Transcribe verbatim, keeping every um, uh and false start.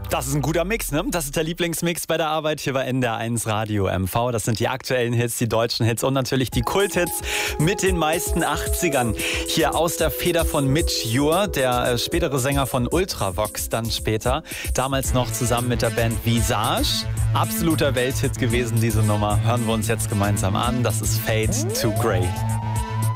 Das ist ein guter Mix, ne? Das ist der Lieblingsmix bei der Arbeit hier bei N D R eins Radio M V. Das sind die aktuellen Hits, die deutschen Hits und natürlich die Kulthits mit den meisten achtzigern. Hier aus der Feder von Midge Ure, der äh, spätere Sänger von Ultravox dann später. Damals noch zusammen mit der Band Visage. Absoluter Welthit gewesen, diese Nummer. Hören wir uns jetzt gemeinsam an. Das ist Fade to Grey.